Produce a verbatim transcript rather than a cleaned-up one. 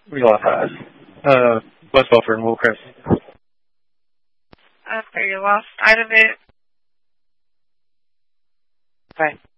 We lost eyes. Uh, West Belford and Willcrest. Okay, you lost sight of it. Okay.